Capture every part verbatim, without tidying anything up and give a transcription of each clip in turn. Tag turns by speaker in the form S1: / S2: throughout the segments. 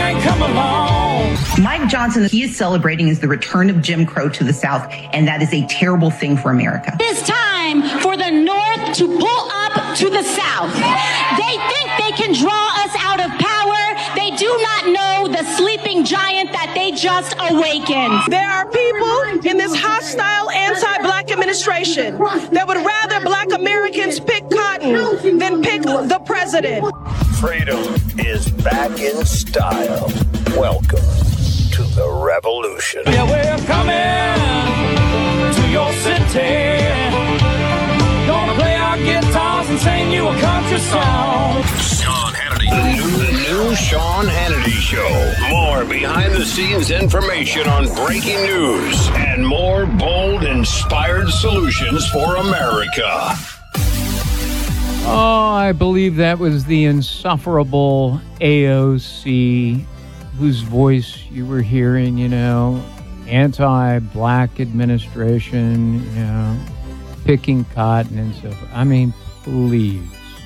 S1: gang come along.
S2: Mike Johnson, he is celebrating is the return of Jim Crow to the South, and that is a terrible thing for America.
S3: It is time for the North to pull up to the South. They think they can draw us out of power. They do not know the sleeping giant that they just awakened.
S4: There are people in this hostile anti-black administration that would rather black Americans pick cotton than pick the president.
S5: Freedom is back in style. Welcome to the revolution.
S1: Yeah, we're coming to your city. Gonna play our guitars and sing you a country song.
S5: Sean Hannity. The new, the new Sean Hannity Show. More behind-the-scenes information on breaking news and more bold, inspired solutions for America.
S6: Oh, I believe that was the insufferable A O C, whose voice you were hearing, you know, anti-black administration, you know, picking cotton and stuff. I mean, please.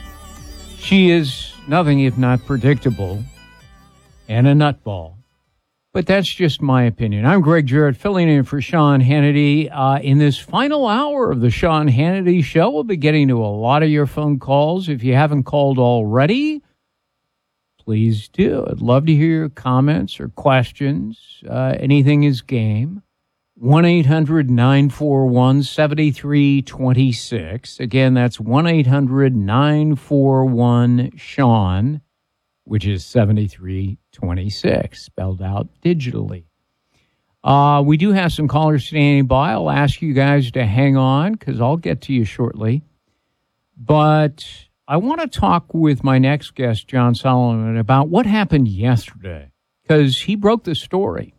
S6: She is nothing if not predictable and a nutball. But that's just my opinion. I'm Greg Jarrett, filling in for Sean Hannity. Uh, in this final hour of the Sean Hannity Show, we'll be getting to a lot of your phone calls. If you haven't called already, please do. I'd love to hear your comments or questions. Uh, anything is game. one eight hundred nine four one seven three two six. Again, that's one eight hundred nine four one Sean, which is seven three two six, spelled out digitally. Uh, we do have some callers standing by. I'll ask you guys to hang on because I'll get to you shortly. But I want to talk with my next guest, John Solomon, about what happened yesterday because he broke the story.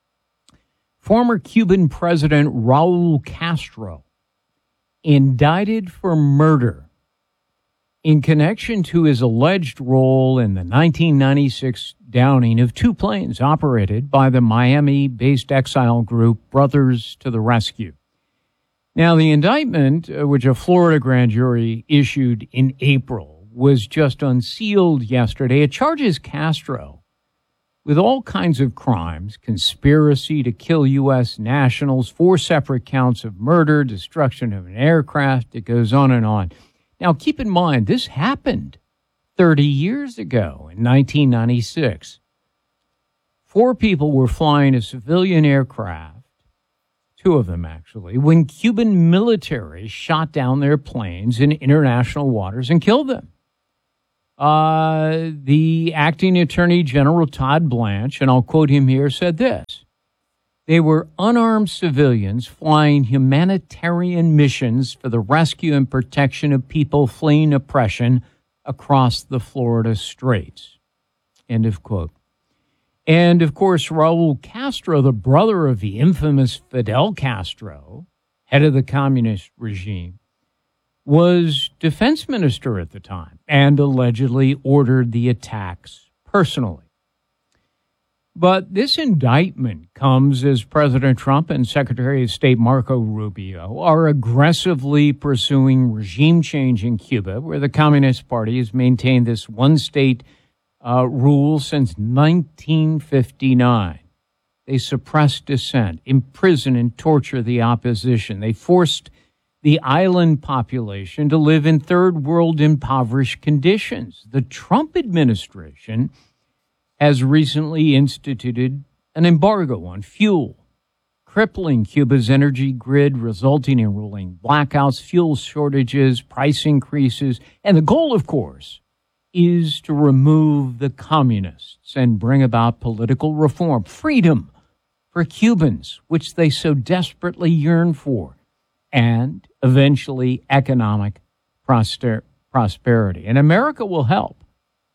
S6: Former Cuban President Raul Castro indicted for murder in connection to his alleged role in the nineteen ninety-six downing of two planes operated by the Miami-based exile group Brothers to the Rescue. Now, the indictment, uh, which a Florida grand jury issued in April, was just unsealed yesterday. It charges Castro with all kinds of crimes, conspiracy to kill U S nationals, four separate counts of murder, destruction of an aircraft. It goes on and on. Now, keep in mind, this happened thirty years ago in nineteen ninety-six. Four people were flying a civilian aircraft, two of them actually, when Cuban military shot down their planes in international waters and killed them. Uh, the acting Attorney General Todd Blanche, and I'll quote him here, said this: "They were unarmed civilians flying humanitarian missions for the rescue and protection of people fleeing oppression across the Florida Straits." End of quote. And, of course, Raul Castro, the brother of the infamous Fidel Castro, head of the communist regime, was defense minister at the time and allegedly ordered the attacks personally. But this indictment comes as President Trump and Secretary of State Marco Rubio are aggressively pursuing regime change in Cuba, where the Communist Party has maintained this one-state uh, rule since nineteen fifty-nine. They suppress dissent, imprison and torture the opposition. They forced the island population to live in third-world impoverished conditions. The Trump administration has recently instituted an embargo on fuel, crippling Cuba's energy grid, resulting in rolling blackouts, fuel shortages, price increases. And the goal, of course, is to remove the communists and bring about political reform, freedom for Cubans, which they so desperately yearn for, and eventually economic prosper- prosperity. And America will help.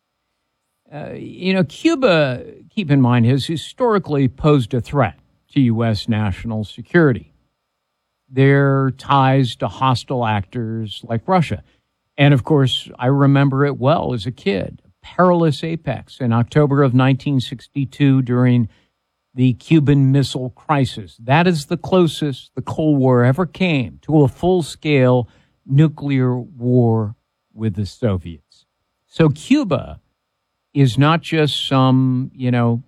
S6: Uh, you know, Cuba, keep in mind, has historically posed a threat to U S national security. Their ties to hostile actors like Russia. And, of course, I remember it well as a kid. A perilous apex in October of nineteen sixty-two during the Cuban Missile Crisis. That is the closest the Cold War ever came to a full-scale nuclear war with the Soviets. So Cuba is not just some, you know,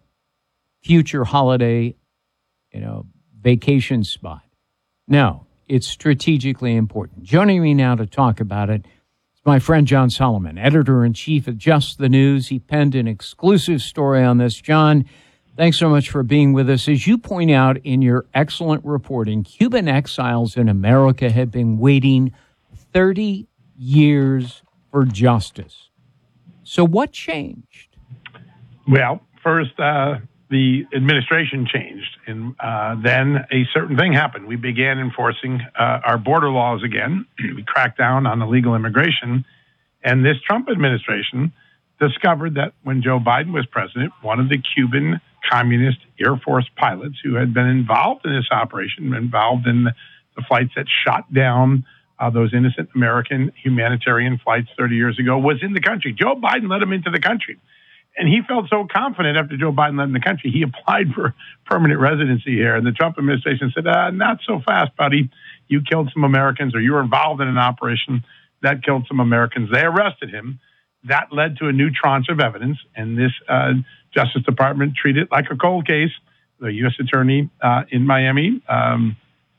S6: future holiday, you know, vacation spot. No, it's strategically important. Joining me now to talk about it is my friend John Solomon, editor-in-chief of Just the News. He penned an exclusive story on this. John, thanks so much for being with us. As you point out in your excellent reporting, Cuban exiles in America have been waiting thirty years for justice. So what changed?
S7: Well, first, uh, the administration changed, and uh, then a certain thing happened. We began enforcing uh, our border laws again. We cracked down on illegal immigration, and this Trump administration discovered that when Joe Biden was president, one of the Cuban Communist Air Force pilots who had been involved in this operation, involved in the flights that shot down uh, those innocent American humanitarian flights thirty years ago, was in the country. Joe Biden let him into the country. And he felt so confident after Joe Biden led in the country, he applied for permanent residency here. And the Trump administration said, uh, not so fast, buddy. You killed some Americans, or you were involved in an operation that killed some Americans. They arrested him. That led to a new tranche of evidence. And this uh, Justice Department treated it like a cold case. The U S attorney uh, in Miami, um,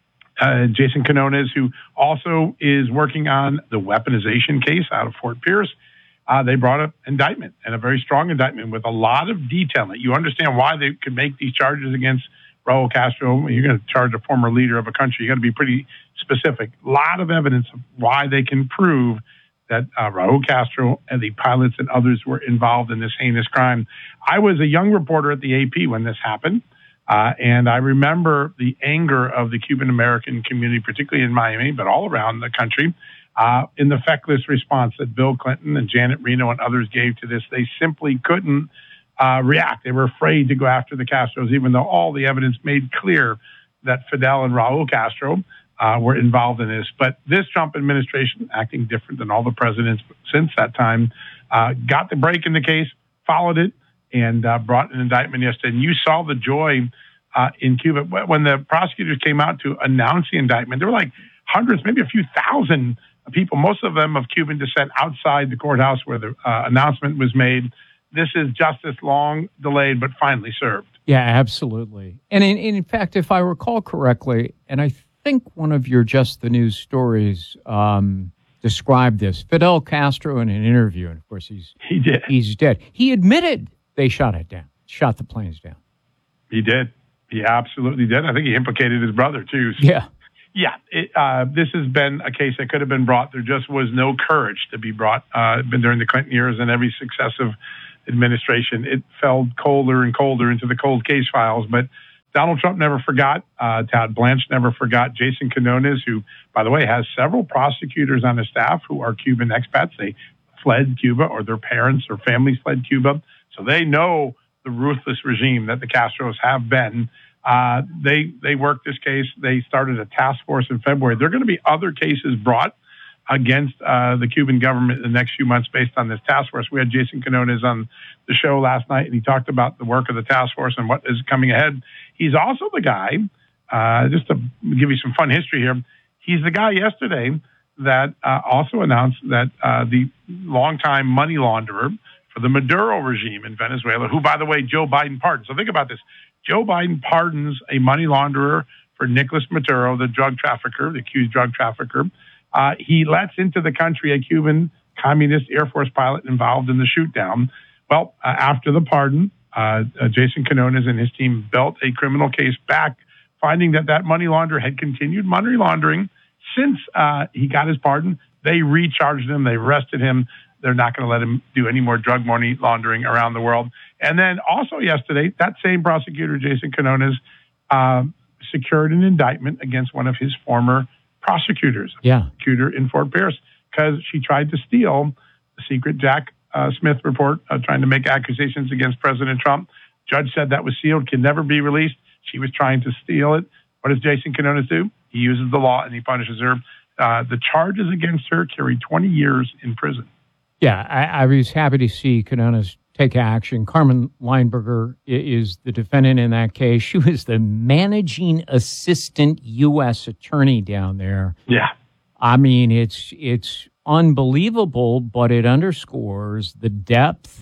S7: uh, Jason Quinones, who also is working on the weaponization case out of Fort Pierce, Uh, they brought an indictment, and a very strong indictment with a lot of detail. That you understand why they could make these charges against Raul Castro. You're going to charge a former leader of a country. You got to be pretty specific. A lot of evidence of why they can prove that uh, Raul Castro and the pilots and others were involved in this heinous crime. I was a young reporter at the A P when this happened, uh, and I remember the anger of the Cuban American community, particularly in Miami, but all around the country. Uh, in the feckless response that Bill Clinton and Janet Reno and others gave to this. They simply couldn't uh, react. They were afraid to go after the Castros, even though all the evidence made clear that Fidel and Raul Castro uh, were involved in this. But this Trump administration, acting different than all the presidents since that time, uh, got the break in the case, followed it, and uh, brought an indictment yesterday. And you saw the joy uh, in Cuba. When the prosecutors came out to announce the indictment, there were like hundreds, maybe a few thousand people, most of them of Cuban descent, outside the courthouse where the uh, announcement was made. This is justice long delayed, but finally served.
S6: Yeah, absolutely. And in, in fact, if I recall correctly, and I think one of your Just the News stories um, described this, Fidel Castro in an interview, and of course he's
S7: he did.
S6: He's dead. He admitted they shot it down, shot the planes down.
S7: He did. He absolutely did. I think he implicated his brother too. So.
S6: Yeah.
S7: Yeah, it, uh, this has been a case that could have been brought. There just was no courage to be brought. Uh, been during the Clinton years and every successive administration. It fell colder and colder into the cold case files. But Donald Trump never forgot. Uh, Todd Blanche never forgot. Jason Quinones, who, by the way, has several prosecutors on his staff who are Cuban expats. They fled Cuba, or their parents or families fled Cuba. So they know the ruthless regime that the Castros have been. Uh, they they worked this case. They started a task force in February. There are going to be other cases brought against uh, the Cuban government in the next few months based on this task force. We had Jason Quinones on the show last night, and he talked about the work of the task force and what is coming ahead. He's also the guy, uh, just to give you some fun history here, he's the guy yesterday that uh, also announced that uh, the longtime money launderer for the Maduro regime in Venezuela, who, by the way, Joe Biden pardoned. So think about this. Joe Biden pardons a money launderer for Nicolas Maduro, the drug trafficker, the accused drug trafficker. Uh, he lets into the country a Cuban Communist Air Force pilot involved in the shoot down. Well, uh, after the pardon, uh, uh, Jason Quinones and his team built a criminal case back, finding that that money launderer had continued money laundering since uh, he got his pardon. They recharged him. They arrested him. They're not going to let him do any more drug money laundering around the world. And then also yesterday, that same prosecutor, Jason Quinones, uh, secured an indictment against one of his former prosecutors,
S6: yeah.
S7: prosecutor in Fort Pierce, because she tried to steal the secret Jack uh, Smith report, uh, trying to make accusations against President Trump. Judge said that was sealed, can never be released. She was trying to steal it. What does Jason Quinones do? He uses the law and he punishes her. Uh, the charges against her carry twenty years in prison.
S6: Yeah, I, I was happy to see Quinones take action. Carmen Leinberger is the defendant in that case. She was the managing assistant U S attorney down there.
S7: Yeah.
S6: I mean, it's it's unbelievable, but it underscores the depth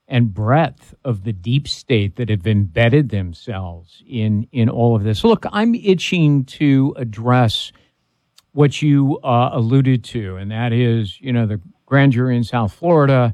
S6: and breadth of the deep state that have embedded themselves in, in all of this. Look, I'm itching to address what you uh, alluded to, and that is, you know, the grand jury in South Florida.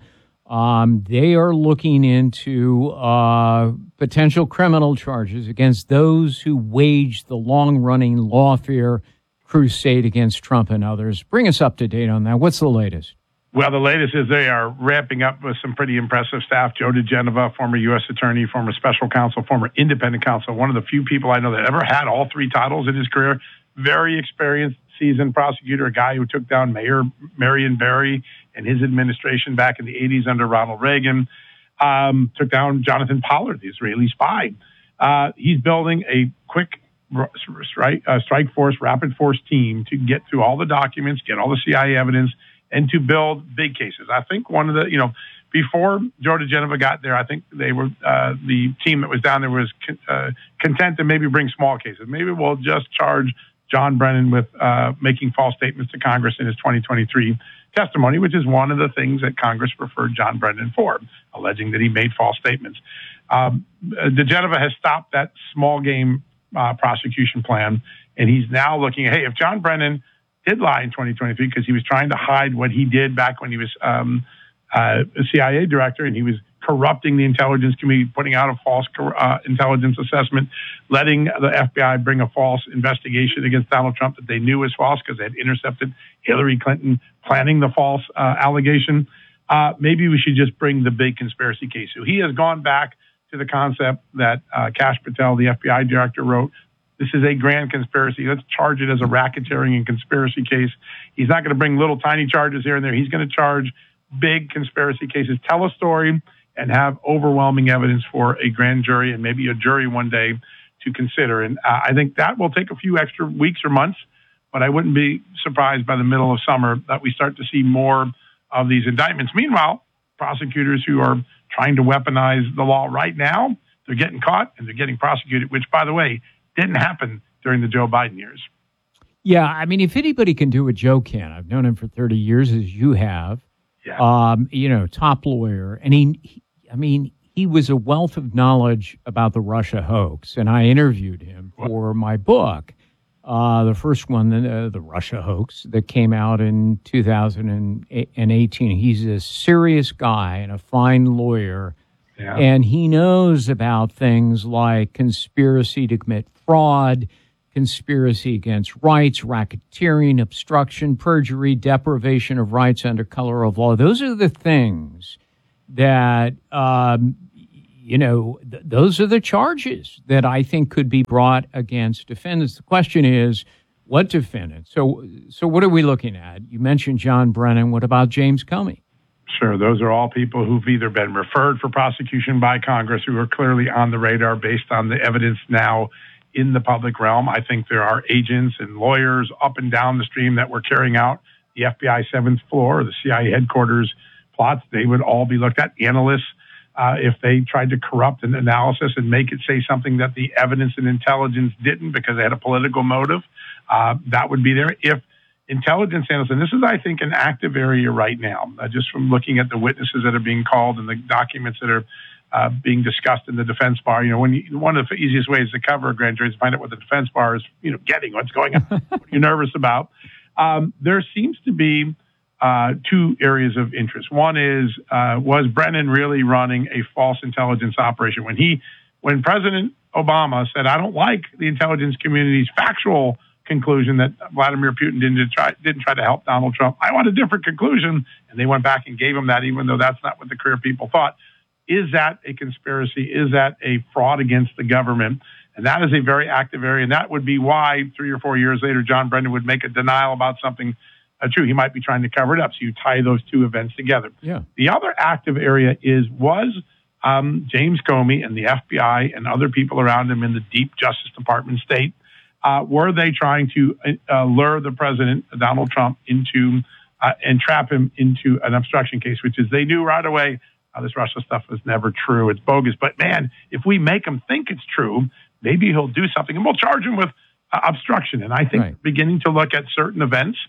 S6: Um, they are looking into uh, potential criminal charges against those who waged the long-running lawfare crusade against Trump and others. Bring us up to date on that. What's the latest?
S7: Well, the latest is they are ramping up with some pretty impressive staff. Joe DeGenova, former U S attorney, former special counsel, former independent counsel, one of the few people I know that ever had all three titles in his career. Very experienced, seasoned prosecutor, a guy who took down Mayor Marion Barry and his administration back in the eighties under Ronald Reagan, um, took down Jonathan Pollard, the Israeli spy. Uh, he's building a quick strike, uh, strike force, rapid force team to get through all the documents, get all the C I A evidence, and to build big cases. I think one of the, you know, before Joe DeGenova got there, I think they were, uh, the team that was down there was con- uh, content to maybe bring small cases. Maybe we'll just charge John Brennan with uh, making false statements to Congress in his twenty twenty-three testimony, which is one of the things that Congress preferred John Brennan for, alleging that he made false statements. Um, DeGenova has stopped that small game uh, prosecution plan, and he's now looking at, hey, if John Brennan did lie in twenty twenty-three because he was trying to hide what he did back when he was um, uh, a C I A director, and he was corrupting the intelligence community, putting out a false uh, intelligence assessment, letting the F B I bring a false investigation against Donald Trump that they knew was false because they had intercepted Hillary Clinton planning the false uh, allegation. Uh, maybe we should just bring the big conspiracy case. So he has gone back to the concept that uh, Kash Patel, the F B I director, wrote. This is a grand conspiracy. Let's charge it as a racketeering and conspiracy case. He's not going to bring little tiny charges here and there. He's going to charge big conspiracy cases, tell a story, and have overwhelming evidence for a grand jury and maybe a jury one day to consider. And uh, I think that will take a few extra weeks or months, but I wouldn't be surprised by the middle of summer that we start to see more of these indictments. Meanwhile, prosecutors who are trying to weaponize the law right now, they're getting caught and they're getting prosecuted, which, by the way, didn't happen during the Joe Biden years.
S6: Yeah, I mean, if anybody can do what Joe can, I've known him for thirty years, as you have,
S7: yeah.
S6: um, you know, top lawyer. And he, he, I mean, he was a wealth of knowledge about the Russia hoax. And I interviewed him for my book, uh, the first one, the, uh, the Russia hoax, that came out in two thousand eighteen. He's a serious guy and a fine lawyer. Yeah. And he knows about things like conspiracy to commit fraud, conspiracy against rights, racketeering, obstruction, perjury, deprivation of rights under color of law. Those are the things that, um, you know, th- those are the charges that I think could be brought against defendants. The question is, what defendants? So, so what are we looking at? You mentioned John Brennan. What about James Comey?
S7: Sure. Those are all people who've either been referred for prosecution by Congress, who are clearly on the radar based on the evidence now in the public realm. I think there are agents and lawyers up and down the stream that were carrying out the F B I seventh floor, or the C I A headquarters plots. They would all be looked at. Analysts, uh, if they tried to corrupt an analysis and make it say something that the evidence and intelligence didn't because they had a political motive, uh, that would be there. If intelligence analysts, and this is, I think, an active area right now, uh, just from looking at the witnesses that are being called and the documents that are uh, being discussed in the defense bar. You know, when you, one of the easiest ways to cover a grand jury is to find out what the defense bar is, you know, getting, what's going on, what you're nervous about. Um, there seems to be uh, two areas of interest. One is, uh, was Brennan really running a false intelligence operation? When he, when President Obama said, I don't like the intelligence community's factual conclusion that Vladimir Putin didn't try, didn't try to help Donald Trump. I want a different conclusion. And they went back and gave him that, even though that's not what the career people thought. Is that a conspiracy? Is that a fraud against the government? And that is a very active area. And that would be why three or four years later, John Brennan would make a denial about something uh, true. He might be trying to cover it up. So you tie those two events together.
S6: Yeah.
S7: The other active area is, was um, James Comey and the F B I and other people around him in the deep Justice Department state, Uh, were they trying to uh, lure the president, Donald Trump, into uh, and trap him into an obstruction case, which is they knew right away uh, this Russia stuff was never true. It's bogus. But, man, if we make him think it's true, maybe he'll do something, and we'll charge him with uh, obstruction. And I think right. beginning to look at certain events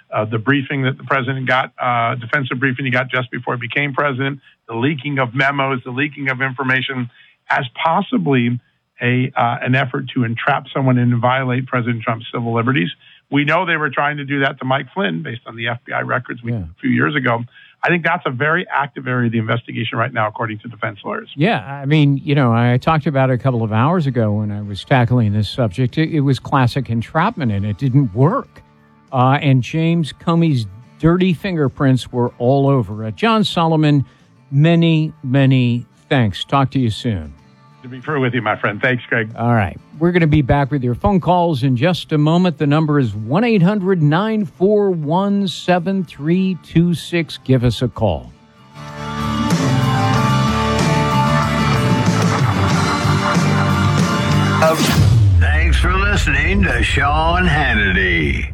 S7: uh, the briefing that the president got, uh, defensive briefing he got just before he became president, the leaking of memos, the leaking of information, as possibly a uh, an effort to entrap someone and violate President Trump's civil liberties. We know they were trying to do that to Mike Flynn based on the F B I records we, yeah. a few years ago. I think that's a very active area of the investigation right now, according to defense lawyers.
S6: Yeah, I mean, you know, I talked about it a couple of hours ago when I was tackling this subject. It, it was classic entrapment, and it didn't work. Uh, and James Comey's dirty fingerprints were all over it. John Solomon, many, many thanks. Talk to you soon.
S7: To be true with you, my friend. Thanks, Greg.
S6: All right. We're going to be back with your phone calls in just a moment. The number is one eight hundred nine four one seven three two six. Give us a call.
S5: Thanks for listening to Sean Hannity.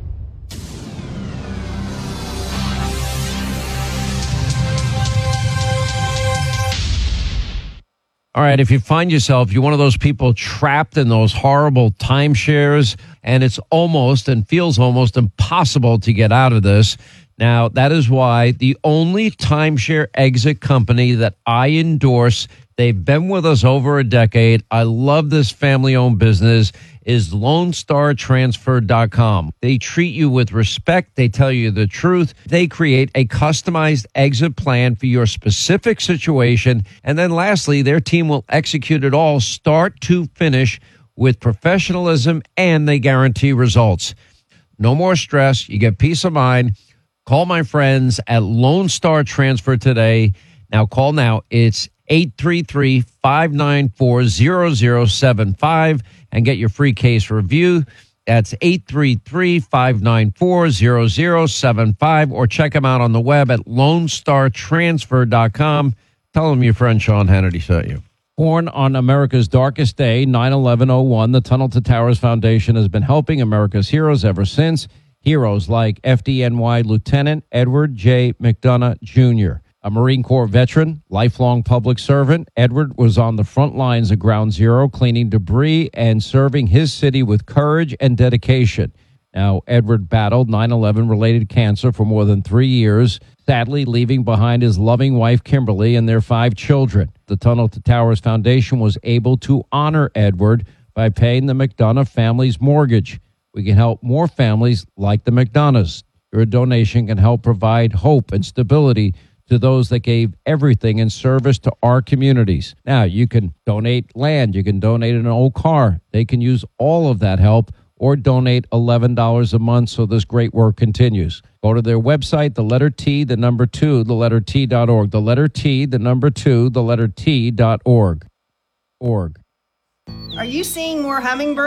S8: All right, if you find yourself, you're one of those people trapped in those horrible timeshares, and it's almost and feels almost impossible to get out of this. Now, that is why the only timeshare exit company that I endorse, they've been with us over a decade, I love this family-owned business, is Lone Star Transfer dot com. They treat you with respect. They tell you the truth. They create a customized exit plan for your specific situation. And then lastly, their team will execute it all start to finish with professionalism, and they guarantee results. No more stress. You get peace of mind. Call my friends at Lone Star Transfer today. Now call now. It's eight three three, five nine four, zero zero seven five and get your free case review. That's eight three three, five nine four, zero zero seven five, or check them out on the web at Lone Star Transfer dot com. Tell them your friend Sean Hannity sent you. Born on America's darkest day, nine eleven oh one, the Tunnel to Towers Foundation has been helping America's heroes ever since. Heroes like F D N Y Lieutenant Edward J. McDonough, Junior A Marine Corps veteran, lifelong public servant, Edward was on the front lines of Ground Zero, cleaning debris and serving his city with courage and dedication. Now, Edward battled nine eleven-related cancer for more than three years, sadly leaving behind his loving wife, Kimberly, and their five children. The Tunnel to Towers Foundation was able to honor Edward by paying the McDonough family's mortgage. We can help more families like the McDonoughs. Your donation can help provide hope and stability to those that gave everything in service to our communities. Now, you can donate land. You can donate an old car. They can use all of that help or donate eleven dollars a month so this great work continues. Go to their website, the letter T, the number two, the letter T dot org. The letter T, the number two, the letter T dot org. Org.
S9: Are you seeing more hummingbirds?